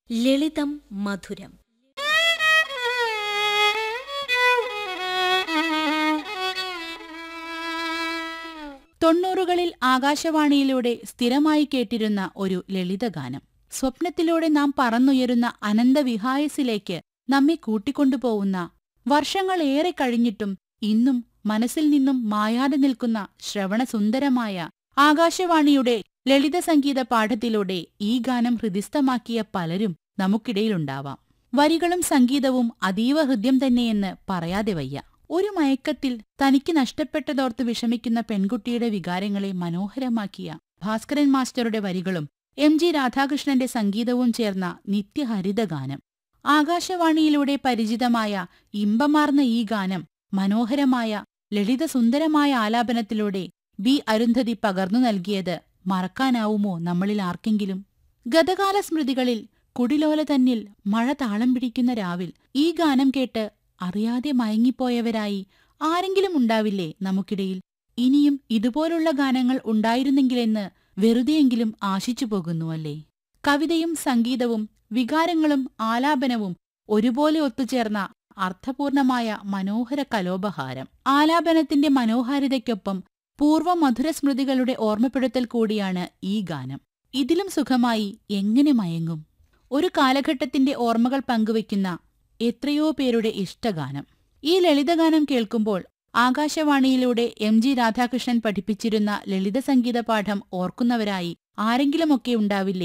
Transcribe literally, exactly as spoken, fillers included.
ലളിതം മധുരം. തൊണ്ണൂറുകളിൽ ആകാശവാണിയിലൂടെ സ്ഥിരമായി കേട്ടിരുന്ന ഒരു ലളിതഗാനം. സ്വപ്നത്തിലൂടെ നാം പറന്നുയരുന്ന അനന്തവിഹായസിലേക്ക് നമ്മെ കൂട്ടിക്കൊണ്ടുപോകുന്ന, വർഷങ്ങളേറെ കഴിഞ്ഞിട്ടും ഇന്നും മനസ്സിൽ നിന്നും മായാതെ നിൽക്കുന്ന ശ്രവണസുന്ദരമായ ആകാശവാണിയുടെ ലളിത സംഗീത പാഠത്തിലൂടെ ഈ ഗാനം ഹൃദിസ്ഥമാക്കിയ പലരും നമുക്കിടയിലുണ്ടാവാം. വരികളും സംഗീതവും അതീവ ഹൃദ്യം തന്നെയെന്ന് പറയാതെ വയ്യ. ഒരു മയക്കത്തിൽ തനിക്ക് നഷ്ടപ്പെട്ടതോർത്ത് വിഷമിക്കുന്ന പെൺകുട്ടിയുടെ വികാരങ്ങളെ മനോഹരമാക്കിയ ഭാസ്കരൻ മാസ്റ്ററുടെ വരികളും എം ജി രാധാകൃഷ്ണന്റെ സംഗീതവും ചേർന്ന നിത്യഹരിതഗാനം. ആകാശവാണിയിലൂടെ പരിചിതമായ ഇമ്പമാർന്ന ഈ ഗാനം മനോഹരമായ ലളിതസുന്ദരമായ ആലാപനത്തിലൂടെ ബി അരുന്ധതി പകർന്നു നൽകിയത് മറക്കാനാവുമോ നമ്മളിൽ ആർക്കെങ്കിലും? ഗതകാല സ്മൃതികളിൽ കുടിലോല തന്നിൽ മഴ താളം പിടിക്കുന്ന രാവിൽ ഈ ഗാനം കേട്ട് അറിയാതെ മയങ്ങിപ്പോയവരായി ആരെങ്കിലും ഉണ്ടാവില്ലേ നമുക്കിടയിൽ? ഇനിയും ഇതുപോലുള്ള ഗാനങ്ങൾ ഉണ്ടായിരുന്നെങ്കിലെന്ന് വെറുതെയെങ്കിലും ആശിച്ചു പോകുന്നുവല്ലേ? കവിതയും സംഗീതവും വികാരങ്ങളും ആലാപനവും ഒരുപോലെ ഒത്തുചേർന്ന അർത്ഥപൂർണമായ മനോഹര കലോപഹാരം. ആലാപനത്തിന്റെ മനോഹാരിതയ്ക്കൊപ്പം പൂർവ്വ മധുരസ്മൃതികളുടെ ഓർമ്മപ്പെടുത്തൽ കൂടിയാണ് ഈ ഗാനം. ഇതിലും സുഖമായി എങ്ങനെ മയങ്ങും? ഒരു കാലഘട്ടത്തിന്റെ ഓർമ്മകൾ പങ്കുവയ്ക്കുന്ന എത്രയോ പേരുടെ ഇഷ്ടഗാനം. ഈ ലളിതഗാനം കേൾക്കുമ്പോൾ ആകാശവാണിയിലൂടെ എം ജി രാധാകൃഷ്ണൻ പഠിപ്പിച്ചിരുന്ന ലളിത സംഗീത പാഠം ഓർക്കുന്നവരായി ആരെങ്കിലുമൊക്കെ ഉണ്ടാവില്ലേ